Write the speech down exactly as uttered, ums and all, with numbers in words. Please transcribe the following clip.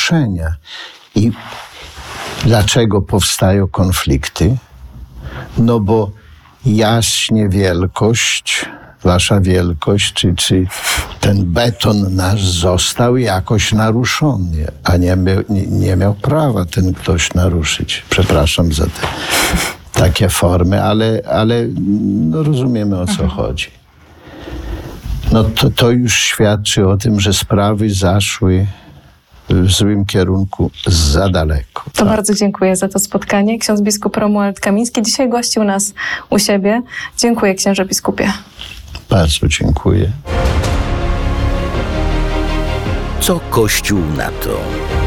naruszenia. I dlaczego powstają konflikty? No bo jaśnie wielkość, wasza wielkość, czy, czy ten beton nasz został jakoś naruszony, a nie, nie, nie miał prawa ten ktoś naruszyć. Przepraszam za te takie formy, ale, ale no rozumiemy, o co chodzi. No to, to już świadczy o tym, że sprawy zaszły w złym kierunku za daleko. To tak. Bardzo dziękuję za to spotkanie. Ksiądz biskup Romuald Kamiński dzisiaj gościł nas u siebie. Dziękuję, księże biskupie. Bardzo dziękuję. Co Kościół na to?